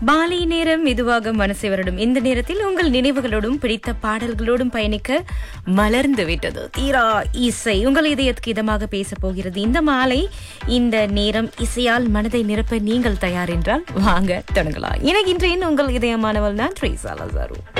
மாலை நேரம் மெதுவாக மனசை வருடும் இந்த நேரத்தில் உங்கள் நினைவுகளோடும் பிடித்த பாடல்களோடும் பயணிக்க மலர்ந்து விட்டது தீரா இசை. உங்கள் இதயத்துக்கு இதமாக பேச போகிறது இந்த மாலை. இந்த நேரம் இசையால் மனதை நிரப்ப நீங்கள் தயார் என்றால் வாங்க தொடங்கலாம். எனக்கு இன்றைய உங்கள் இதயமானவள் நான் ட்ரீசா லசாரு.